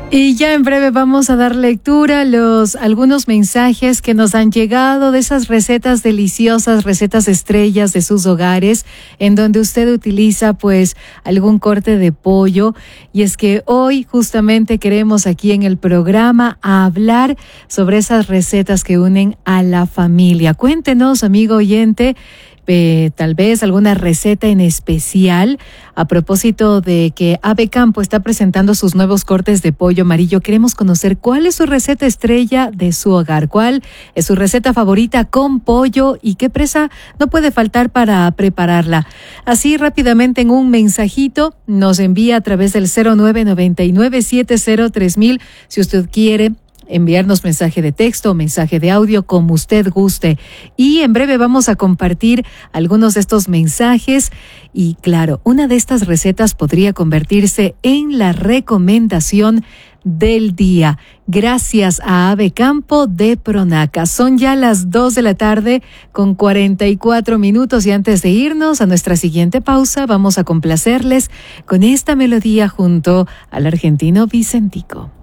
Y ya en breve vamos a dar lectura a algunos mensajes que nos han llegado de esas recetas deliciosas, recetas estrellas de sus hogares, en donde usted utiliza pues algún corte de pollo. Y es que hoy justamente queremos aquí en el programa hablar sobre esas recetas que unen a la familia. Cuéntenos, amigo oyente, tal vez alguna receta en especial. A propósito de que Ave Campo está presentando sus nuevos cortes de pollo amarillo, queremos conocer cuál es su receta estrella de su hogar, cuál es su receta favorita con pollo y qué presa no puede faltar para prepararla. Así rápidamente en un mensajito nos envía a través del 0999703000 si usted quiere enviarnos mensaje de texto o mensaje de audio como usted guste. Y en breve vamos a compartir algunos de estos mensajes y claro, una de estas recetas podría convertirse en la recomendación del día. Gracias a Ave Campo de Pronaca. Son ya las 2 de la tarde con 44 minutos y antes de irnos a nuestra siguiente pausa vamos a complacerles con esta melodía junto al argentino Vicentico.